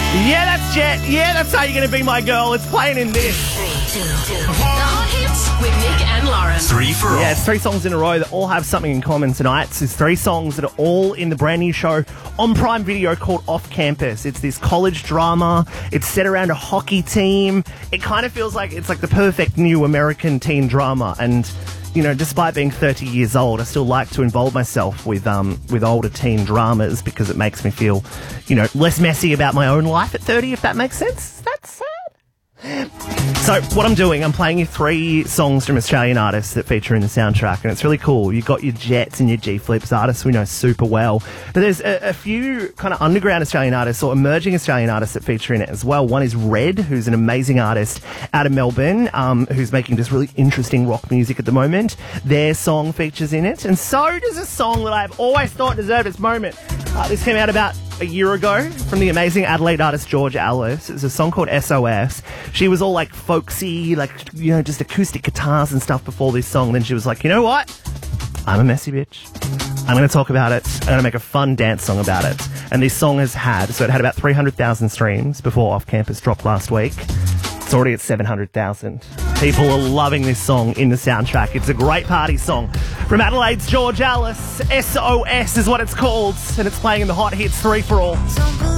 Yeah, that's Jet. Yeah, that's how you're going to be my girl. It's playing in this. 3, 2, 2. The Hot Hits with Nick and Lauren. 3 for all. Yeah, it's 3 songs in a row that all have something in common tonight. It's 3 songs that are all in the brand new show on Prime Video called Off Campus. It's this college drama. It's set around a hockey team. It kind of feels like it's like the perfect new American teen drama. And, you know, despite being 30 years old, I still like to involve myself with older teen dramas because it makes me feel, you know, less messy about my own life at 30, if that makes sense. That's sad. So what I'm doing, I'm playing you 3 songs from Australian artists that feature in the soundtrack, and it's really cool. You've got your Jets and your G-Flips, artists we know super well. But there's a few kind of underground Australian artists or emerging Australian artists that feature in it as well. One is Red, who's an amazing artist out of Melbourne, who's making just really interesting rock music at the moment. Their song features in it, and so does a song that I've always thought deserved its moment. This came out about a year ago from the amazing Adelaide artist George Alice. It's a song called SOS. She was all like folksy, like, you know, just acoustic guitars and stuff before this song. Then she was like, you know what? I'm a messy bitch. I'm going to talk about it. I'm going to make a fun dance song about it. And this song it had about 300,000 streams before Off Campus dropped last week. It's already at 700,000. People are loving this song in the soundtrack. It's a great party song. From Adelaide's George Alice, SOS is what it's called, and it's playing in the Hot Hits 3 for all.